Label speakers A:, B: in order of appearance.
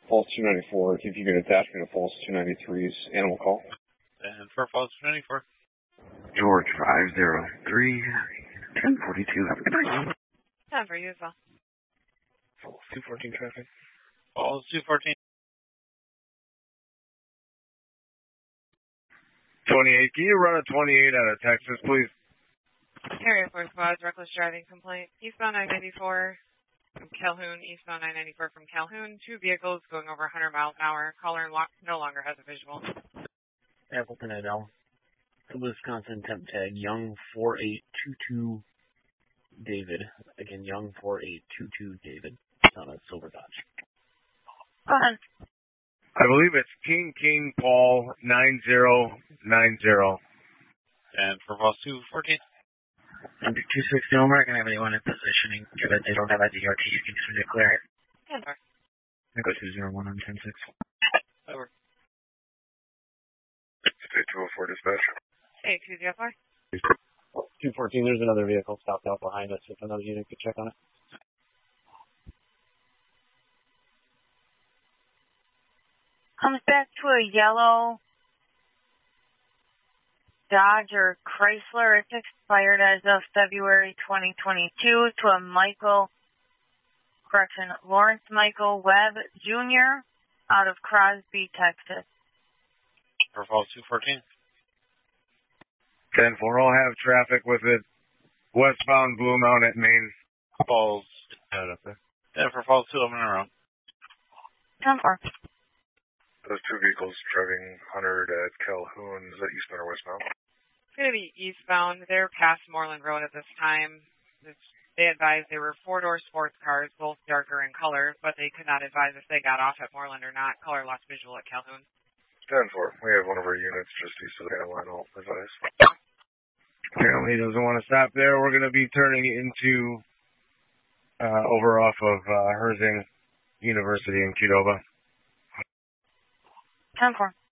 A: Falls 294, if you can attach me to Falls 293's animal call.
B: And for Falls 294.
C: George 503, 1042, have a good night.
D: Time for you as well.
A: Falls 214 traffic.
B: Falls 214.
E: 28, can you run a 28 out of Texas, please?
D: Area 4 squads, reckless driving complaint. Eastbound I-94 from Calhoun, eastbound I-94 from Calhoun. 2 vehicles going over 100 miles an hour. Caller no longer has a visual.
F: Appleton Adele. Wisconsin temp tag, Young 4822 David. Again, Young 4822 David. It's on a silver Dodge.
D: Go ahead.
E: I believe it's King Paul 9090.
B: And for Falls 214.
F: Under 260 Homer, I can have anyone in positioning. Given they don't have a DRT, you can just declare it.
D: Over.
F: I go 201 on 10-6.
B: Over.
A: State 204 dispatch.
D: Hey, 204.
G: 214, there's another vehicle stopped out behind us. If another unit could check on it.
H: Comes back to a yellow Dodge or Chrysler. It's expired as of February 2022 to a Lawrence Michael Webb Jr. out of Crosby, Texas.
B: For Falls 214.
E: 10-4, I'll have traffic with it. Westbound Blue Mountain at Maine.
B: Falls.
E: Up there.
B: And for Falls 2 11 around.
H: 10-4.
A: Those 2 vehicles driving 100 at Calhoun, is that eastbound or westbound?
D: It's going to be eastbound. They're past Moreland Road at this time. They advised they were 4-door sports cars, both darker in color, but they could not advise if they got off at Moreland or not. Caller lost visual at Calhoun.
A: 10-4, we have one of our units just east of the line. I'll advise.
E: Apparently he doesn't want to stop there. We're going to be turning into over off of Herzing University in Qdoba.
H: 10-4.